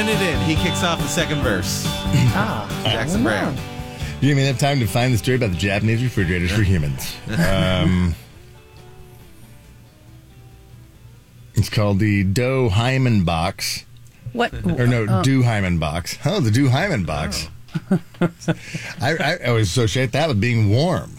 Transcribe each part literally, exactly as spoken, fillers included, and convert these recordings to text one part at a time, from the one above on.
minute in, he kicks off the second verse. Ah, Jackson Browne. You give me enough time to find the story about the Japanese refrigerators for humans. Um, it's called the Doe Hyman box. What? Or no, uh, Do Hyman box. Oh, the Do Hyman box. Oh. I, I always associate that with being warm.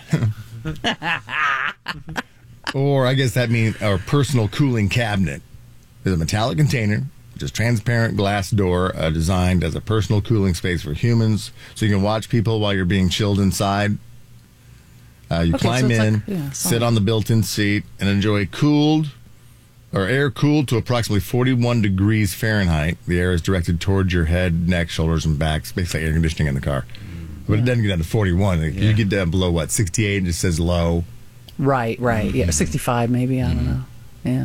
Or I guess that means our personal cooling cabinet is a metallic container, just transparent glass door uh, designed as a personal cooling space for humans, so you can watch people while you're being chilled inside. Uh, you Okay, climb so it's in, like- yeah, sit solid. on the built-in seat, and enjoy cooled or air cooled to approximately forty-one degrees Fahrenheit. The air is directed towards your head, neck, shoulders, and back. It's basically air conditioning in the car. But it doesn't get down to forty-one. Like, Yeah. You get down below, what, sixty-eight, and it says low. Right, right. Yeah, sixty-five maybe. I don't know. Yeah.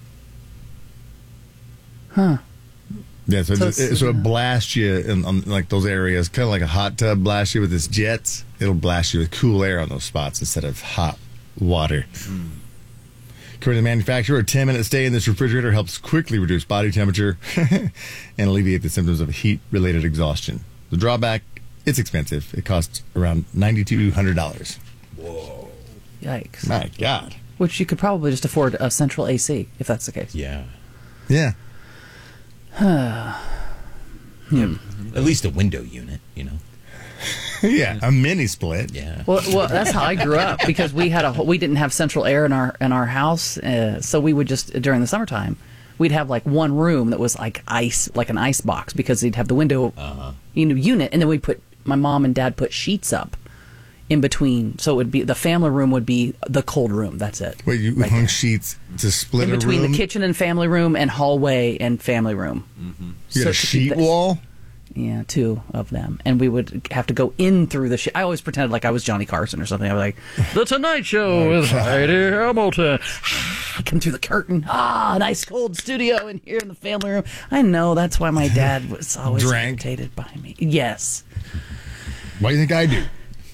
Huh. Yeah, so, So it, it's- it, so it blasts you in on, like those areas, kind of like a hot tub blasts you with its jets. It'll blast you with cool air on those spots instead of hot water. According to the manufacturer, a ten-minute stay in this refrigerator helps quickly reduce body temperature and alleviate the symptoms of heat-related exhaustion. The drawback, it's expensive. It costs around nine thousand two hundred dollars. Yikes. My God. Which you could probably just afford a central A C if that's the case. Yeah. Yeah. Yeah. At least a window unit, you know. Yeah, a mini split. Yeah. Well, well, that's how I grew up because we had a whole- we didn't have central air in our in our house, uh, so we would just during the summertime we'd have like one room that was like ice, like an ice box, because they'd have the window, Uh-huh. you know, unit, and then we put my mom and dad put sheets up in between, so it would be the family room would be the cold room. That's it. Wait, you Right hung there. sheets to split In a between room? the kitchen and family room and hallway and family room. You had a So to keep sheet the- wall? Yeah, two of them. And we would have to go in through the... Sh- I always pretended like I was Johnny Carson or something. I was like, The Tonight Show with Heidi Hamilton. I come through the curtain. Ah, nice cold studio in here in the family room. I know, that's why my dad was always Drank. irritated by me. Yes. What do you think I do?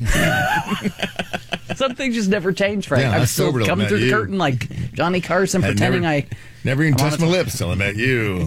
Some things just never change, Frank. Yeah, I I'm still sobered up, coming met through the you. curtain like Johnny Carson, I pretending never- I... Never even I'm on touched a- my lips till I met you.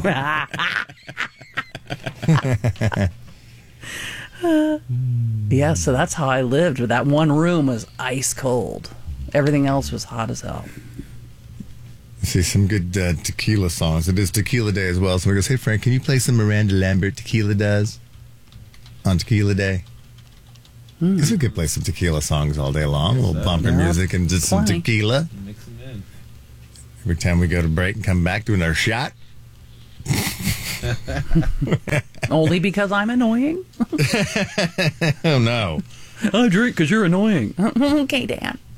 Yeah, so that's how I lived. That one room was ice cold. Everything else was hot as hell. See some good uh, tequila songs. It is Tequila Day as well. So we goes, hey Frank, can you play some Miranda Lambert Tequila Does on Tequila Day? Because we could play some tequila songs all day long. A little bumper Yeah, music and just some plenty. tequila. Mix them in. Every time we go to break and come back doing our shot. Only because I'm annoying? Oh no. I drink because you're annoying. Okay, Dad.